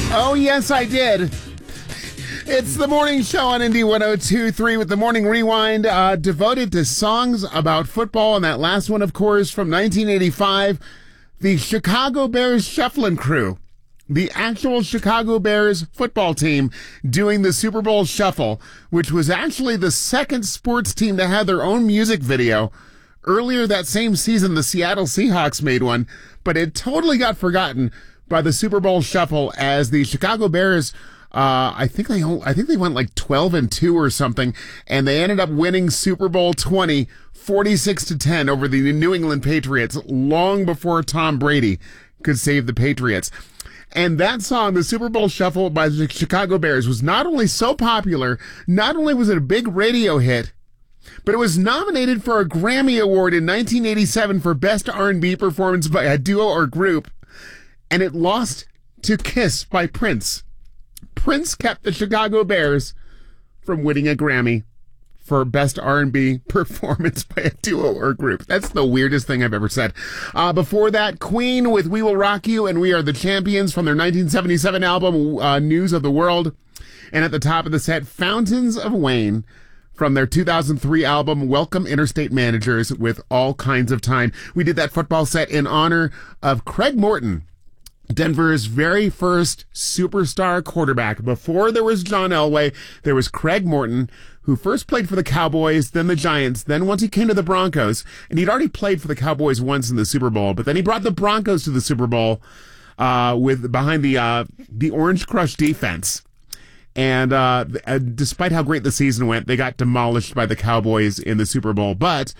Oh, yes, I did. It's the morning show on Indy 102.3 with the Morning Rewind, devoted to songs about football. And that last one, of course, from 1985, the Chicago Bears Shufflin' Crew. The actual Chicago Bears football team doing the Super Bowl Shuffle, which was actually the second sports team to have their own music video. Earlier that same season, the Seattle Seahawks made one, but it totally got forgotten by the Super Bowl Shuffle as the Chicago Bears, I think they went like 12-2 or something, and they ended up winning Super Bowl 20, 46-10 over the New England Patriots long before Tom Brady could save the Patriots. And that song, the Super Bowl Shuffle by the Chicago Bears, was not only so popular, not only was it a big radio hit, but it was nominated for a Grammy Award in 1987 for Best R&B Performance by a Duo or Group, and it lost to Kiss by Prince. Prince kept the Chicago Bears from winning a Grammy for Best R&B Performance by a Duo or Group. That's the weirdest thing I've ever said. Before that, Queen with We Will Rock You and We Are the Champions from their 1977 album, News of the World. And at the top of the set, Fountains of Wayne from their 2003 album, Welcome Interstate Managers with All Kinds of Time. We did that football set in honor of Craig Morton, Denver's very first superstar quarterback. Before there was John Elway, there was Craig Morton, who first played for the Cowboys, then the Giants, then once he came to the Broncos, and he'd already played for the Cowboys once in the Super Bowl, but then he brought the Broncos to the Super Bowl behind the Orange Crush defense. And despite how great the season went, they got demolished by the Cowboys in the Super Bowl. But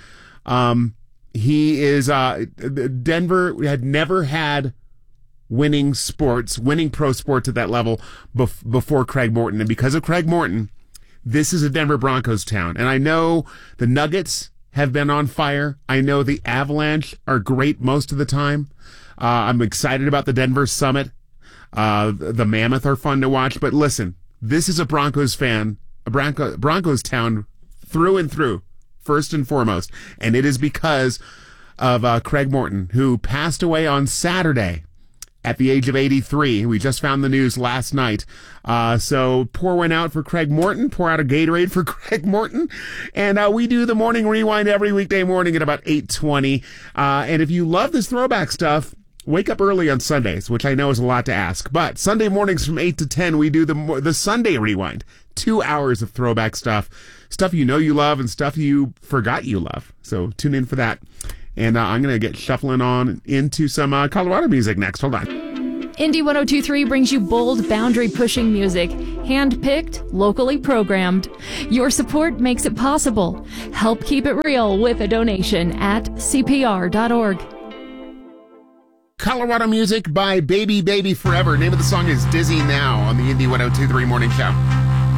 Denver had never had winning pro sports at that level before Craig Morton. And because of Craig Morton, this is a Denver Broncos town. And I know the Nuggets have been on fire. I know the Avalanche are great most of the time. I'm excited about the Denver Summit. The Mammoth are fun to watch. But listen, this is a Broncos fan, a Broncos town through and through, first and foremost. And it is because of Craig Morton, who passed away on Saturday at the age of 83. We just found the news last night. So pour one out for Craig Morton. Pour out a Gatorade for Craig Morton. And we do the Morning Rewind every weekday morning at about 8:20. And if you love this throwback stuff, wake up early on Sundays, which I know is a lot to ask. But Sunday mornings from 8 to 10, we do the Sunday Rewind. 2 hours of throwback stuff. Stuff you know you love and stuff you forgot you love. So tune in for that. And I'm going to get shuffling on into some Colorado music next. Hold on. Indy 102.3 brings you bold, boundary-pushing music, hand-picked, locally programmed. Your support makes it possible. Help keep it real with a donation at CPR.org. Colorado music by Baby Baby Forever. Name of the song is Dizzy Now on the Indy 102.3 Morning Show.